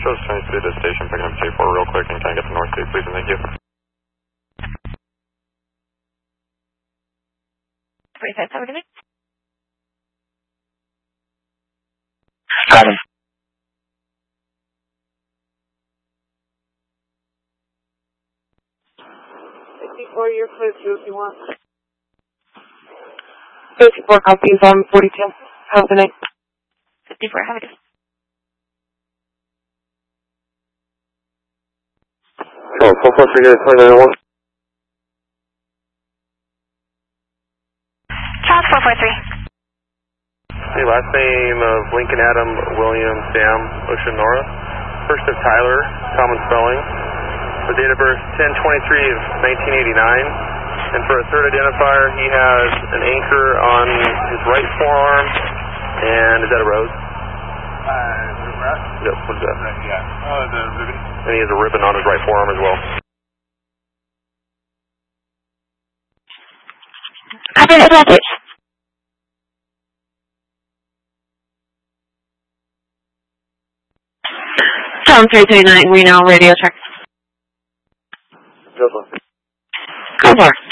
Coast 23 to the station, picking up J4 real quick, and can I get the north gate, please, and thank you. 45, over to me. Got him. 54, you're clear to if you want. 54 copies on 42. Have a good night. 54, have a good. Oh, 443, 2901. Child 443. The last name of Lincoln Adam William Sam Ocean Nora. First of Tyler, common spelling. The date of birth 10/23 of 1989. And for a third identifier, he has an anchor on his right forearm. And is that a rose? Yep, what is that? Yeah. Oh, the ribbon. And he has a ribbon on his right forearm as well. Copy the message. Sound 339, Reno, radio check. Go for it. Go for it.